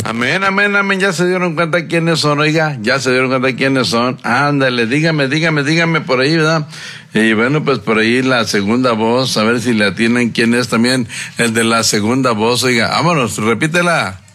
Amén, amén, amén. Ya se dieron cuenta quiénes son, oiga. Ya se dieron cuenta quiénes son. Ándale, dígame por ahí, ¿verdad? Y bueno, pues por ahí la segunda voz, a ver si le atienen quién es también el de la segunda voz, oiga. Vámonos, repítela.